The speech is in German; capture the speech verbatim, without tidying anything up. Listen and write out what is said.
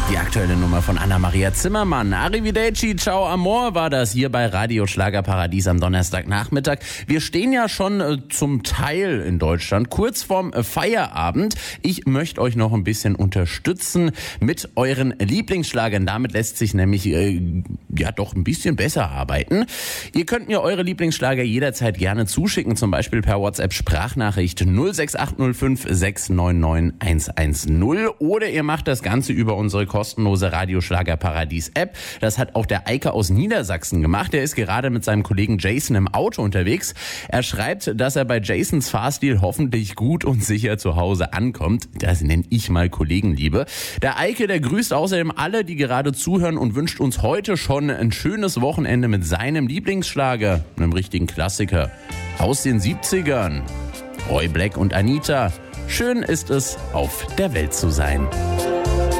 Die aktuelle Nummer von Anna-Maria Zimmermann. Arrivederci, ciao amor war das hier bei Radio Schlagerparadies am Donnerstagnachmittag. Wir stehen ja schon äh, zum Teil in Deutschland kurz vorm äh, Feierabend. Ich möchte euch noch ein bisschen unterstützen mit euren Lieblingsschlagern. Damit lässt sich nämlich äh, ja doch ein bisschen besser arbeiten. Ihr könnt mir eure Lieblingsschlager jederzeit gerne zuschicken, zum Beispiel per WhatsApp-Sprachnachricht null sechs acht null fünf sechs neun neun eins eins null oder ihr macht das Ganze über unsere kostenlose Radio Schlagerparadies App. Das hat auch der Eike aus Niedersachsen gemacht. Er ist gerade mit seinem Kollegen Jason im Auto unterwegs. Er schreibt, dass er bei Jasons Fahrstil hoffentlich gut und sicher zu Hause ankommt. Das nenne ich mal Kollegenliebe. Der Eike, der grüßt außerdem alle, die gerade zuhören und wünscht uns heute schon ein schönes Wochenende mit seinem Lieblingsschlager, einem richtigen Klassiker aus den siebzigern. Roy Black und Anita. Schön ist es, auf der Welt zu sein.